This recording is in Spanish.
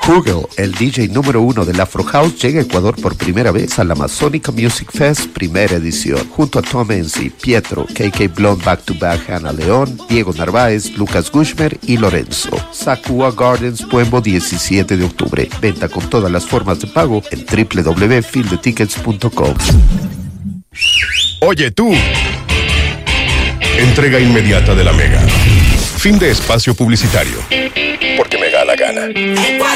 Hugel, el DJ número 1 del Afro House, llega a Ecuador por primera vez a la Amazónica Music Fest primera edición, junto a Tom Enzi, Pietro, KK Blonde Back to Back, Ana León, Diego Narváez, Lucas Gushmer y Lorenzo. Sakua Gardens, Puembo, 17 de octubre. Venta con todas las formas de pago en www.fieldetickets.com. Oye tú, entrega inmediata de la Mega. Fin de espacio publicitario. Porque me da la gana.